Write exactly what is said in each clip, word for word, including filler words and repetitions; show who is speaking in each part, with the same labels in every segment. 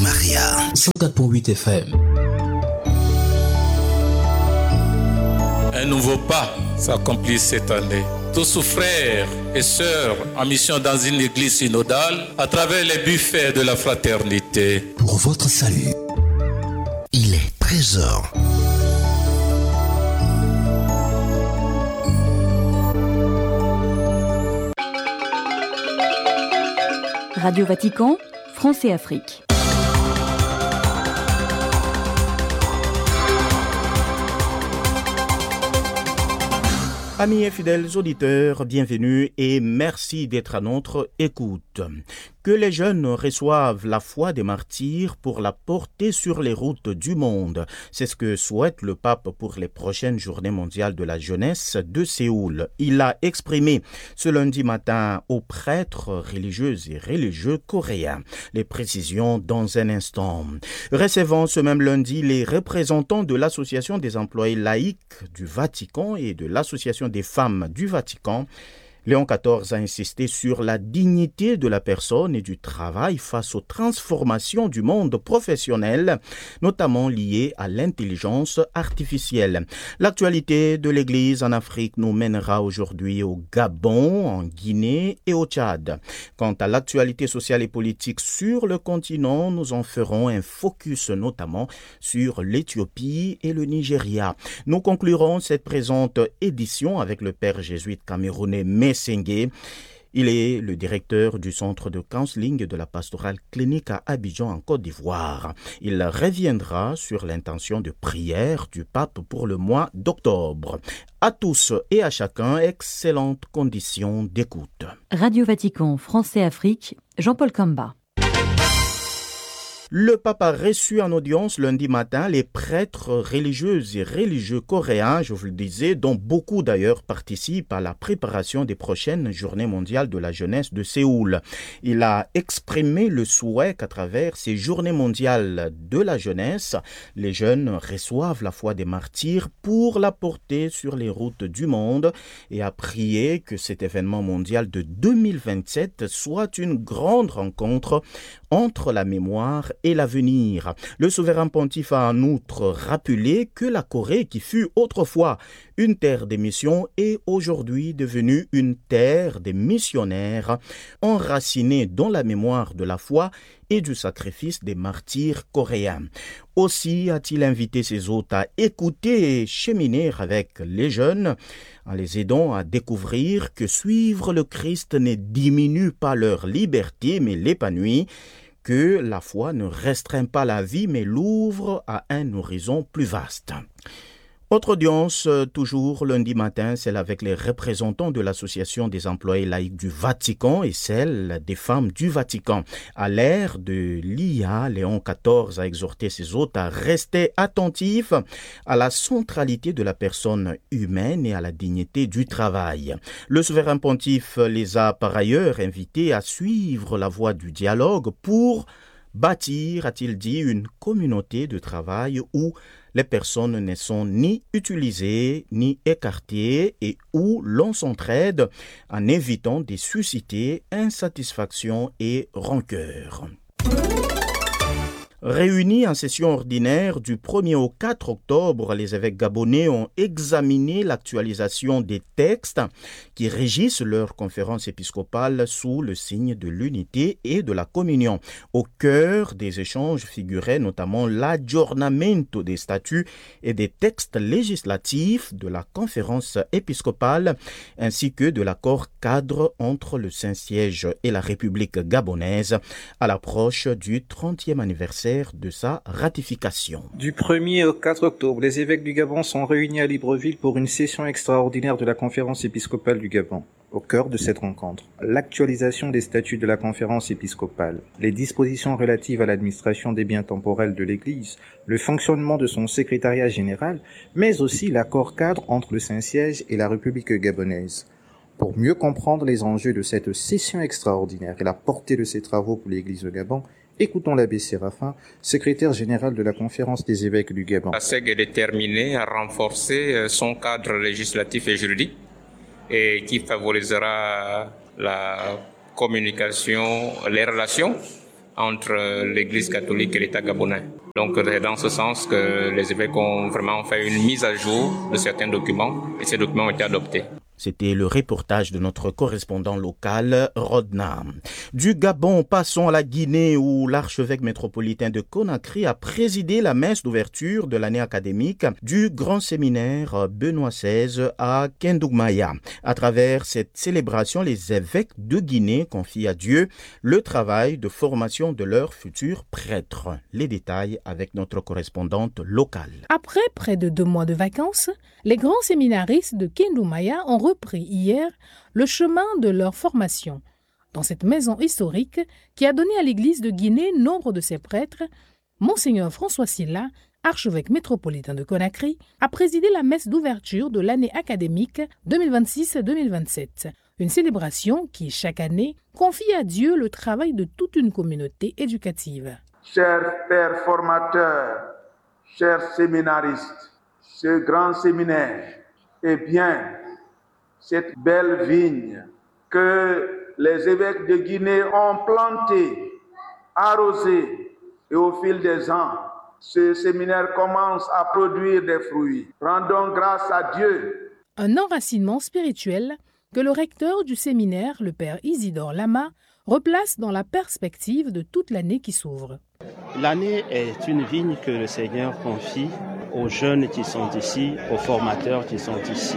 Speaker 1: Maria, cent quatre virgule huit F M.
Speaker 2: Un nouveau pas s'accomplit cette année. Tous frères et sœurs en mission dans une église synodale à travers les buffets de la fraternité.
Speaker 1: Pour votre salut, il est treize heures.
Speaker 3: Radio Vatican, France et Afrique.
Speaker 4: Amis et fidèles auditeurs, bienvenue et merci d'être à notre écoute. Que les jeunes reçoivent la foi des martyrs pour la porter sur les routes du monde. C'est ce que souhaite le pape pour les prochaines journées mondiales de la jeunesse de Séoul. Il l'a exprimé ce lundi matin aux prêtres religieux et religieux coréens. Les précisions dans un instant. Recevant ce même lundi les représentants de l'Association des employés laïcs du Vatican et de l'Association des femmes du Vatican, Léon quatorze a insisté sur la dignité de la personne et du travail face aux transformations du monde professionnel, notamment liées à l'intelligence artificielle. L'actualité de l'Église en Afrique nous mènera aujourd'hui au Gabon, en Guinée et au Tchad. Quant à l'actualité sociale et politique sur le continent, nous en ferons un focus notamment sur l'Éthiopie et le Nigeria. Nous conclurons cette présente édition avec le père jésuite camerounais Messengue. Il est le directeur du centre de counseling de la pastorale clinique à Abidjan en Côte d'Ivoire. Il reviendra sur l'intention de prière du pape pour le mois d'octobre. À tous et à chacun, excellentes conditions d'écoute.
Speaker 3: Radio Vatican, France et Afrique, Jean-Paul Kamba.
Speaker 4: Le pape a reçu en audience lundi matin les prêtres religieux et religieux coréens, je vous le disais, dont beaucoup d'ailleurs participent à la préparation des prochaines journées mondiales de la jeunesse de Séoul. Il a exprimé le souhait qu'à travers ces journées mondiales de la jeunesse, les jeunes reçoivent la foi des martyrs pour la porter sur les routes du monde et a prié que cet événement mondial de deux mille vingt-sept soit une grande rencontre entre la mémoire et l'avenir. Le souverain pontife a en outre rappelé que la Corée, qui fut autrefois une terre des missions, est aujourd'hui devenue une terre des missionnaires, enracinée dans la mémoire de la foi et du sacrifice des martyrs coréens. Aussi a-t-il invité ses hôtes à écouter et cheminer avec les jeunes, en les aidant à découvrir que suivre le Christ ne diminue pas leur liberté, mais l'épanouit, que la foi ne restreint pas la vie, mais l'ouvre à un horizon plus vaste. Autre audience, toujours lundi matin, celle avec les représentants de l'Association des employés laïcs du Vatican et celle des femmes du Vatican. À l'ère de l'I A, Léon quatorze a exhorté ses hôtes à rester attentifs à la centralité de la personne humaine et à la dignité du travail. Le souverain pontife les a par ailleurs invités à suivre la voie du dialogue pour bâtir, a-t-il dit, une communauté de travail où les personnes ne sont ni utilisées ni écartées et où l'on s'entraide en évitant de susciter insatisfaction et rancœur. Réunis en session ordinaire du premier au quatre octobre, les évêques gabonais ont examiné l'actualisation des textes qui régissent leur conférence épiscopale sous le signe de l'unité et de la communion. Au cœur des échanges figurait notamment l'aggiornamento des statuts et des textes législatifs de la conférence épiscopale ainsi que de l'accord cadre entre le Saint-Siège et la République gabonaise à l'approche du trentième anniversaire de sa ratification.
Speaker 5: Du premier au quatre octobre, les évêques du Gabon sont réunis à Libreville pour une session extraordinaire de la conférence épiscopale du Gabon. Au cœur de cette rencontre, l'actualisation des statuts de la conférence épiscopale, les dispositions relatives à l'administration des biens temporels de l'Église, le fonctionnement de son secrétariat général, mais aussi l'accord cadre entre le Saint-Siège et la République gabonaise. Pour mieux comprendre les enjeux de cette session extraordinaire et la portée de ses travaux pour l'Église au Gabon, écoutons l'abbé Séraphin, secrétaire général de la Conférence des évêques du Gabon.
Speaker 6: La S E G est déterminée à renforcer son cadre législatif et juridique et qui favorisera la communication, les relations entre l'Église catholique et l'État gabonais. Donc c'est dans ce sens que les évêques ont vraiment fait une mise à jour de certains documents et ces documents ont été adoptés.
Speaker 4: C'était le reportage de notre correspondant local, Rodna. Du Gabon, passons à la Guinée où l'archevêque métropolitain de Conakry a présidé la messe d'ouverture de l'année académique du grand séminaire Benoît seize à Kendougmaya. À travers cette célébration, les évêques de Guinée confient à Dieu le travail de formation de leurs futurs prêtres. Les détails avec notre correspondante locale.
Speaker 7: Après près de deux mois de vacances, les grands séminaristes de Kendougmaya ont repris hier le chemin de leur formation. Dans cette maison historique qui a donné à l'Église de Guinée nombre de ses prêtres, Monseigneur François Sylla, archevêque métropolitain de Conakry, a présidé la messe d'ouverture de l'année académique deux mille vingt-six deux mille vingt-sept. Une célébration qui, chaque année, confie à Dieu le travail de toute une communauté éducative.
Speaker 8: Chers pères formateurs, chers séminaristes, ce grand séminaire est bien cette belle vigne que les évêques de Guinée ont plantée, arrosée, et au fil des ans, ce séminaire commence à produire des fruits. Rendons grâce à Dieu.
Speaker 7: Un enracinement spirituel que le recteur du séminaire, le père Isidore Lama, replace dans la perspective de toute l'année qui s'ouvre.
Speaker 9: L'année est une vigne que le Seigneur confie aux jeunes qui sont ici, aux formateurs qui sont ici.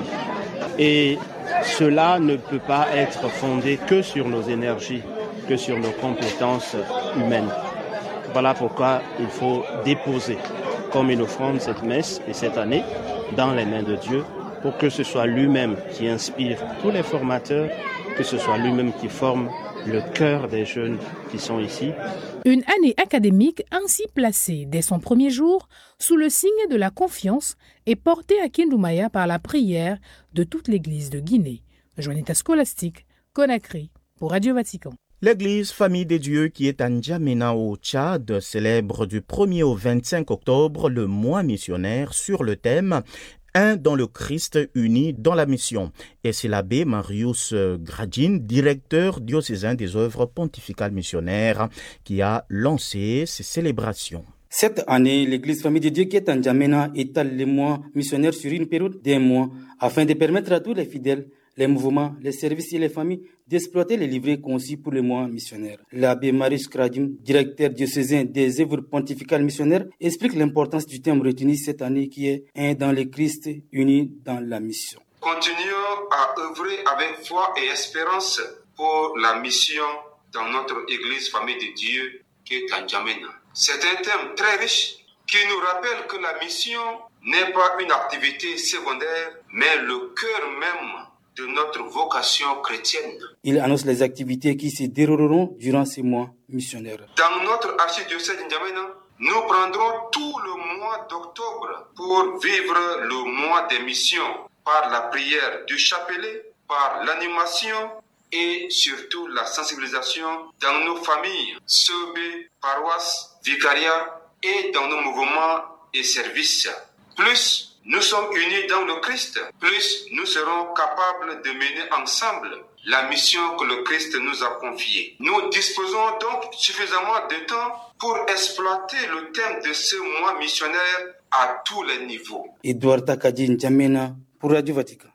Speaker 9: Et cela ne peut pas être fondé que sur nos énergies, que sur nos compétences humaines. Voilà pourquoi il faut déposer comme une offrande cette messe et cette année dans les mains de Dieu pour que ce soit lui-même qui inspire tous les formateurs, que ce soit lui-même qui forme le cœur des jeunes qui sont ici.
Speaker 7: Une année académique ainsi placée dès son premier jour sous le signe de la confiance et portée à Kendougmaya par la prière de toute l'Église de Guinée. Juanita Scolastique, Conakry, pour Radio Vatican.
Speaker 4: L'église Famille des Dieux qui est à N'Djamena au Tchad célèbre du premier au vingt-cinq octobre le mois missionnaire sur le thème Un dans le Christ uni dans la mission. Et c'est l'abbé Marius Gradin, directeur diocésain des œuvres pontificales missionnaires, qui a lancé ces célébrations.
Speaker 10: Cette année, l'église Famille de Dieu qui est à N'Djamena étale les mois missionnaires sur une période d'un mois afin de permettre à tous les fidèles, les mouvements, les services et les familles d'exploiter les livrets conçus pour le mois missionnaire. L'abbé Marius Gradin, directeur diocésain des œuvres pontificales missionnaires, explique l'importance du thème retenu cette année qui est « Un dans le Christ, uni dans la mission ».
Speaker 11: Continuons à œuvrer avec foi et espérance pour la mission dans notre église Famille de Dieu qui est à N'Djamena. C'est un thème très riche qui nous rappelle que la mission n'est pas une activité secondaire, mais le cœur même de notre vocation chrétienne.
Speaker 10: Il annonce les activités qui se dérouleront durant ces mois missionnaires.
Speaker 11: Dans notre archidiocèse de N'Djamena, nous prendrons tout le mois d'octobre pour vivre le mois des missions par la prière du chapelet, par l'animation et surtout la sensibilisation dans nos familles, C E B, paroisses, vicariats et dans nos mouvements et services. Plus nous sommes unis dans le Christ, plus nous serons capables de mener ensemble la mission que le Christ nous a confiée. Nous disposons donc suffisamment de temps pour exploiter le thème de ce mois missionnaire à tous les niveaux.
Speaker 10: Edouard Takadi N'Djamena pour Radio Vatican.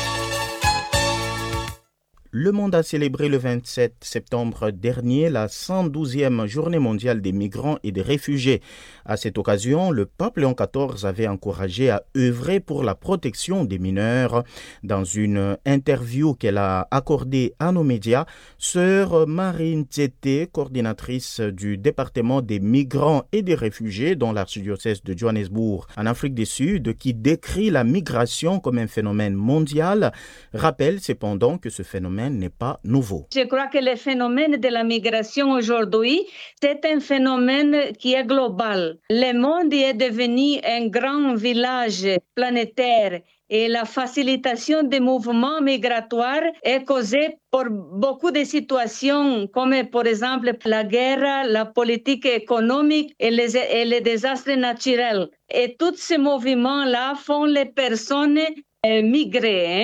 Speaker 4: Le monde a célébré le vingt-sept septembre dernier la cent douzième journée mondiale des migrants et des réfugiés. À cette occasion, le pape Léon quatorze avait encouragé à œuvrer pour la protection des mineurs. Dans une interview qu'elle a accordée à nos médias, sœur Marine Tete, coordinatrice du département des migrants et des réfugiés dans l'archidiocèse de Johannesburg en Afrique du Sud, qui décrit la migration comme un phénomène mondial, rappelle cependant que ce phénomène n'est pas nouveau.
Speaker 12: Je crois que le phénomène de la migration aujourd'hui, c'est un phénomène qui est global. Le monde est devenu un grand village planétaire et la facilitation des mouvements migratoires est causée par beaucoup de situations comme par exemple la guerre, la politique économique et les, et les désastres naturels. Et tous ces mouvements-là font les personnes euh, migrer. Hein?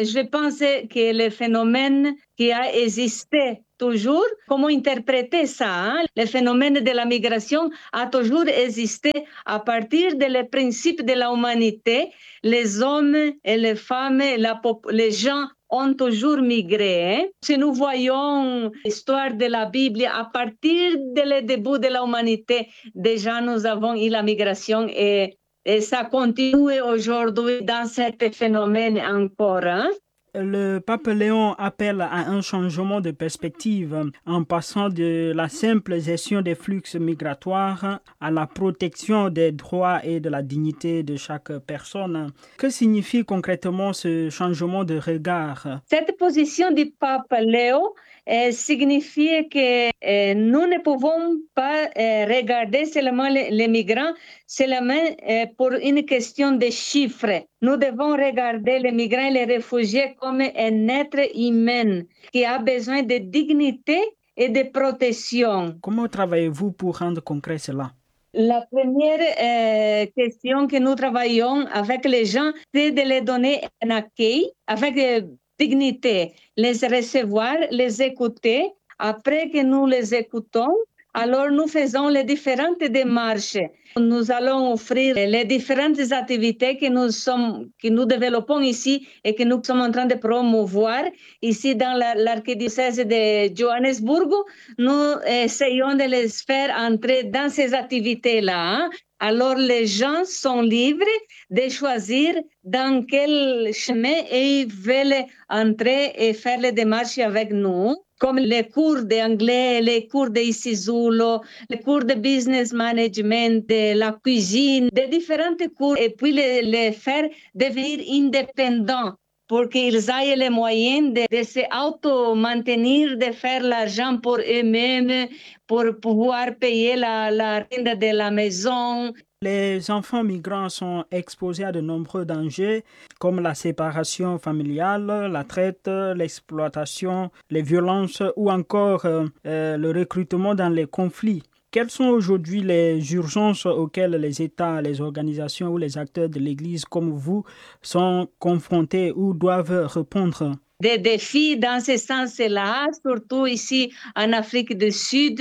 Speaker 12: Je pense que le phénomène qui a existé toujours, comment interpréter ça hein? Le phénomène de la migration a toujours existé à partir des principes de l'humanité. Les hommes et les femmes, la pop- les gens ont toujours migré. Hein? Si nous voyons l'histoire de la Bible, à partir du début de l'humanité, déjà nous avons eu la migration et, et ça continue aujourd'hui dans ce phénomène encore. Hein?
Speaker 13: Le pape Léon appelle à un changement de perspective en passant de la simple gestion des flux migratoires à la protection des droits et de la dignité de chaque personne. Que signifie concrètement ce changement de regard?
Speaker 12: Cette position du pape Léon euh, signifie que euh, nous ne pouvons pas euh, regarder seulement les, les migrants seulement euh, pour une question de chiffres. Nous devons regarder les migrants et les réfugiés comme un être humain qui a besoin de dignité et de protection.
Speaker 13: Comment travaillez-vous pour rendre concret cela?
Speaker 12: La première euh, question que nous travaillons avec les gens, c'est de les donner un accueil avec euh, dignité, les recevoir, les écouter. Après que nous les écoutons, alors nous faisons les différentes démarches. Nous allons offrir les différentes activités que nous, sommes, que nous développons ici et que nous sommes en train de promouvoir ici dans la, l'archidiocèse de Johannesburg. Nous essayons de les faire entrer dans ces activités-là. Hein? Alors les gens sont libres de choisir dans quel chemin ils veulent entrer et faire les démarches avec nous, comme les cours d'anglais, les cours d'Isizulu, les cours de business management, de la cuisine, des différents cours, et puis les, les faire devenir indépendants pour qu'ils aient les moyens de, de se auto-maintenir, de faire l'argent pour eux-mêmes, pour pouvoir payer la, la rente de la maison.
Speaker 13: Les enfants migrants sont exposés à de nombreux dangers comme la séparation familiale, la traite, l'exploitation, les violences ou encore euh, euh, le recrutement dans les conflits. Quelles sont aujourd'hui les urgences auxquelles les États, les organisations ou les acteurs de l'Église comme vous sont confrontés ou doivent répondre?
Speaker 12: Des défis dans ce sens-là, surtout ici en Afrique du Sud.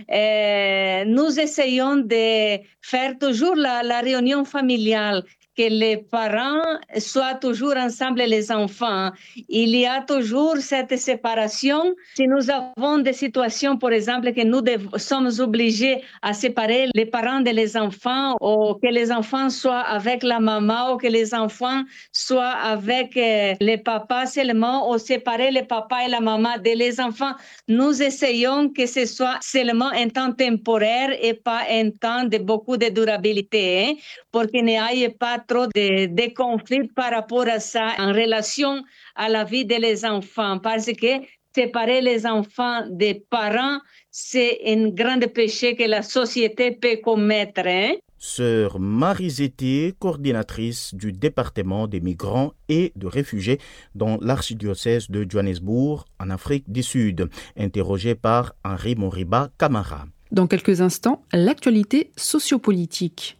Speaker 12: Euh, nous essayons de faire toujours la, la réunion familiale, que les parents soient toujours ensemble, les enfants. Il y a toujours cette séparation. Si nous avons des situations, par exemple, que nous dev- sommes obligés à séparer les parents de les enfants, ou que les enfants soient avec la maman, ou que les enfants soient avec euh, les papas seulement, ou séparer les papas et la maman de les enfants, nous essayons que ce soit seulement un temps temporaire et pas un temps de beaucoup de durabilité, hein, pour qu'il n'y ait pas trop de, de conflits par rapport à ça en relation à la vie des enfants, parce que séparer les enfants des parents, c'est un grand péché que la société peut commettre. Hein?
Speaker 4: Sœur Marie Zété, coordinatrice du département des migrants et de réfugiés dans l'archidiocèse de Johannesburg, en Afrique du Sud, interrogée par Henri Moriba Camara.
Speaker 14: Dans quelques instants, l'actualité sociopolitique.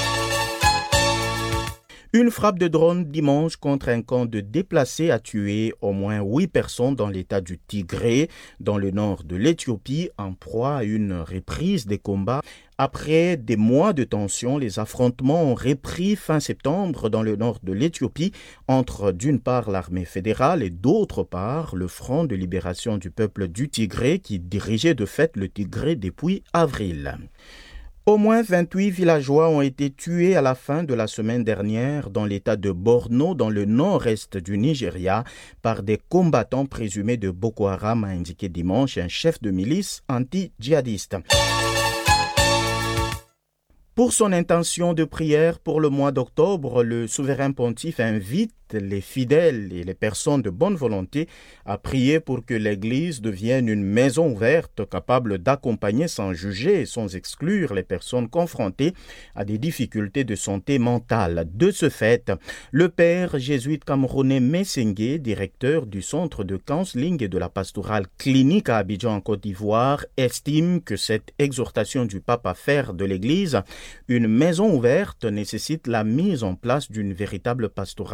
Speaker 4: Une frappe de drone dimanche contre un camp de déplacés a tué au moins huit personnes dans l'état du Tigré, dans le nord de l'Éthiopie, en proie à une reprise des combats. Après des mois de tension, les affrontements ont repris fin septembre dans le nord de l'Éthiopie entre d'une part l'armée fédérale et d'autre part le Front de libération du peuple du Tigré qui dirigeait de fait le Tigré depuis avril. Au moins vingt-huit villageois ont été tués à la fin de la semaine dernière dans l'état de Borno, dans le nord-est du Nigeria, par des combattants présumés de Boko Haram, a indiqué dimanche un chef de milice anti-djihadiste. Pour son intention de prière pour le mois d'octobre, le souverain pontife invite les fidèles et les personnes de bonne volonté à prier pour que l'Église devienne une maison ouverte capable d'accompagner sans juger et sans exclure les personnes confrontées à des difficultés de santé mentale. De ce fait, le père jésuite camerounais Messengue, directeur du centre de counseling et de la pastorale clinique à Abidjan en Côte d'Ivoire, estime que cette exhortation du pape à faire de l'Église une maison ouverte nécessite la mise en place d'une véritable pastorale de la santé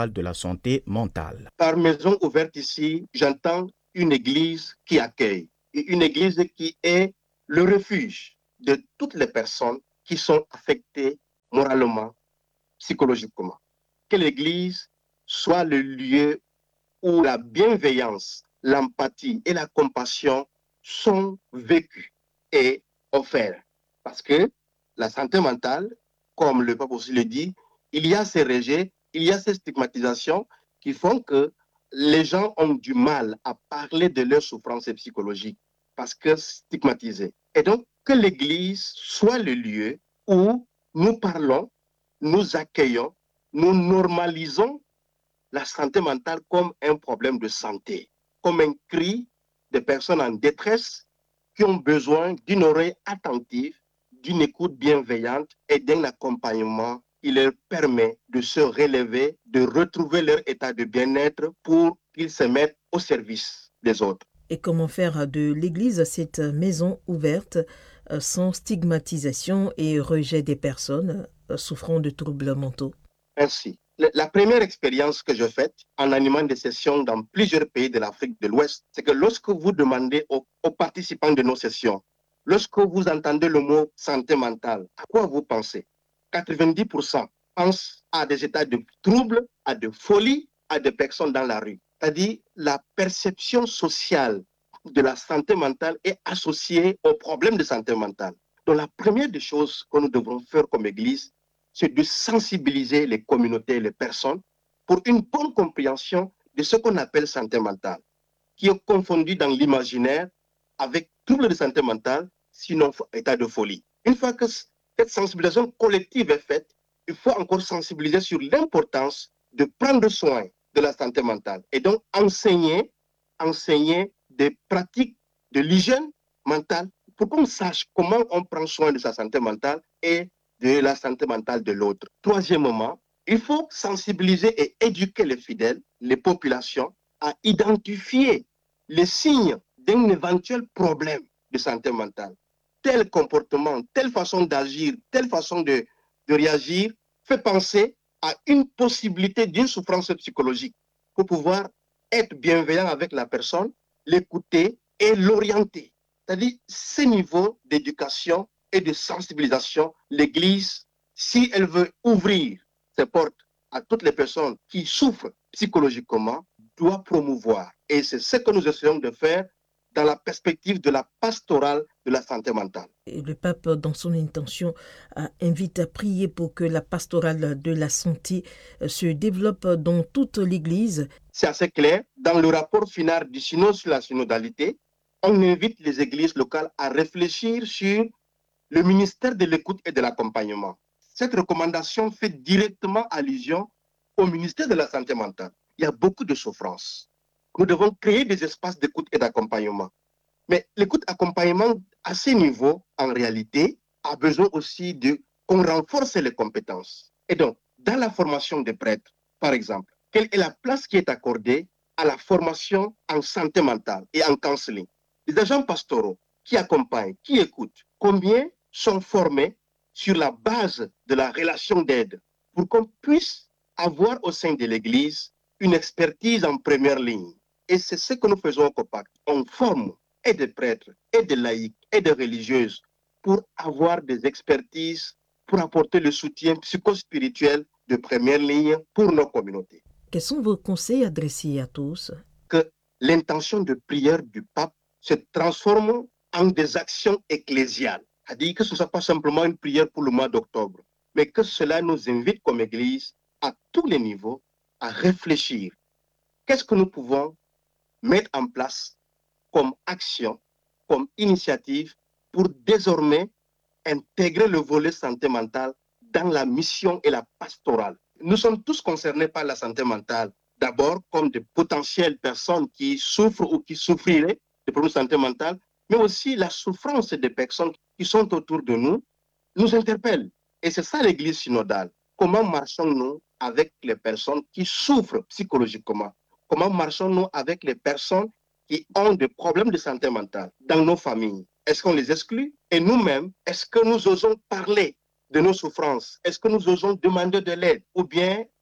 Speaker 4: santé mentale.
Speaker 15: Par maison ouverte ici, j'entends une église qui accueille, et une église qui est le refuge de toutes les personnes qui sont affectées moralement, psychologiquement. Que l'église soit le lieu où la bienveillance, l'empathie et la compassion sont vécues et offertes. Parce que la santé mentale, comme le pape aussi le dit, il y a ces rejets, il y a ces stigmatisations qui font que les gens ont du mal à parler de leurs souffrances psychologiques parce que stigmatisées. Et donc, que l'Église soit le lieu où nous parlons, nous accueillons, nous normalisons la santé mentale comme un problème de santé, comme un cri de personnes en détresse qui ont besoin d'une oreille attentive, d'une écoute bienveillante et d'un accompagnement qui leur permet de se relever, de retrouver leur état de bien-être pour qu'ils se mettent au service des autres.
Speaker 16: Et comment faire de l'Église cette maison ouverte sans stigmatisation et rejet des personnes souffrant de troubles mentaux?
Speaker 15: Merci. La première expérience que j'ai faite en animant des sessions dans plusieurs pays de l'Afrique de l'Ouest, c'est que lorsque vous demandez aux, aux participants de nos sessions, lorsque vous entendez le mot santé mentale, à quoi vous pensez? quatre-vingt-dix pour cent pensent à des états de troubles, à de folie, à des personnes dans la rue. C'est-à-dire la perception sociale de la santé mentale est associée aux problèmes de santé mentale. Donc la première des choses que nous devrons faire comme Église, c'est de sensibiliser les communautés et les personnes pour une bonne compréhension de ce qu'on appelle santé mentale, qui est confondu dans l'imaginaire avec trouble de santé mentale, sinon état de folie. Une fois que cette sensibilisation collective est faite, il faut encore sensibiliser sur l'importance de prendre soin de la santé mentale et donc enseigner, enseigner des pratiques de l'hygiène mentale pour qu'on sache comment on prend soin de sa santé mentale et de la santé mentale de l'autre. Troisièmement, il faut sensibiliser et éduquer les fidèles, les populations, à identifier les signes d'un éventuel problème de santé mentale. Tel comportement, telle façon d'agir, telle façon de, de réagir fait penser à une possibilité d'une souffrance psychologique pour pouvoir être bienveillant avec la personne, l'écouter et l'orienter. C'est-à-dire, ce niveau d'éducation et de sensibilisation, l'Église, si elle veut ouvrir ses portes à toutes les personnes qui souffrent psychologiquement, doit promouvoir. Et c'est ce que nous essayons de faire dans la perspective de la pastorale de la santé mentale.
Speaker 16: Et le pape, dans son intention, invite à prier pour que la pastorale de la santé se développe dans toute l'Église.
Speaker 15: C'est assez clair. Dans le rapport final du synode sur la synodalité, on invite les églises locales à réfléchir sur le ministère de l'écoute et de l'accompagnement. Cette recommandation fait directement allusion au ministère de la santé mentale. Il y a beaucoup de souffrances. Nous devons créer des espaces d'écoute et d'accompagnement. Mais l'écoute-accompagnement, à ce niveau, en réalité, a besoin aussi de qu'on renforce les compétences. Et donc, dans la formation des prêtres, par exemple, quelle est la place qui est accordée à la formation en santé mentale et en counseling? Les agents pastoraux qui accompagnent, qui écoutent, combien sont formés sur la base de la relation d'aide pour qu'on puisse avoir au sein de l'Église une expertise en première ligne. Et c'est ce que nous faisons au COPAC. On forme et des prêtres, et des laïcs, et des religieuses pour avoir des expertises, pour apporter le soutien psychospirituel de première ligne pour nos communautés.
Speaker 16: Quels sont vos conseils adressés à tous?
Speaker 15: Que l'intention de prière du pape se transforme en des actions ecclésiales. C'est-à-dire que ce ne soit pas simplement une prière pour le mois d'octobre, mais que cela nous invite comme Église à tous les niveaux à réfléchir. Qu'est-ce que nous pouvons mettre en place comme action, comme initiative pour désormais intégrer le volet santé mentale dans la mission et la pastorale. Nous sommes tous concernés par la santé mentale, d'abord comme de potentielles personnes qui souffrent ou qui souffriraient de problèmes de santé mentale, mais aussi la souffrance des personnes qui sont autour de nous nous interpelle. Et c'est ça l'Église synodale. Comment marchons-nous avec les personnes qui souffrent psychologiquement? Comment marchons-nous avec les personnes qui ont des problèmes de santé mentale dans nos familles? Est-ce qu'on les exclut? Et nous-mêmes, est-ce que nous osons parler de nos souffrances? Est-ce que nous osons demander de l'aide? Ou bien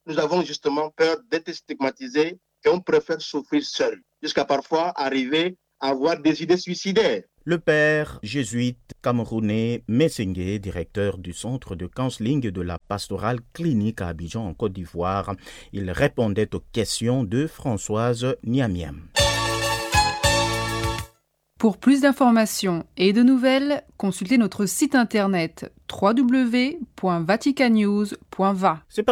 Speaker 15: nous avons justement peur d'être stigmatisés et on préfère souffrir seul, jusqu'à parfois arriver à avoir des idées suicidaires.
Speaker 4: Le père jésuite camerounais Messengue, directeur du centre de counseling de la pastorale clinique à Abidjan en Côte d'Ivoire, il répondait aux questions de Françoise Niamiem.
Speaker 14: Pour plus d'informations et de nouvelles, consultez notre site internet w w w point vatican news point v a.